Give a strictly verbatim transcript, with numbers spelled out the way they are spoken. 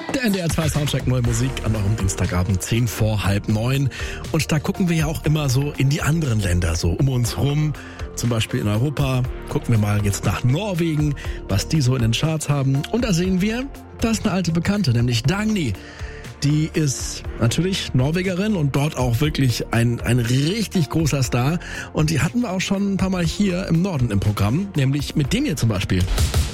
Der N D R zwei Soundcheck Neue Musik an eurem Dienstagabend, zehn vor halb neun. Und da gucken wir ja auch immer so in die anderen Länder, so um uns rum. Zum Beispiel in Europa. Gucken wir mal jetzt nach Norwegen, was die so in den Charts haben. Und da sehen wir, da ist eine alte Bekannte, nämlich Dagny. Die ist natürlich Norwegerin und dort auch wirklich ein, ein richtig großer Star. Und die hatten wir auch schon ein paar Mal hier im Norden im Programm, nämlich mit dem hier zum Beispiel.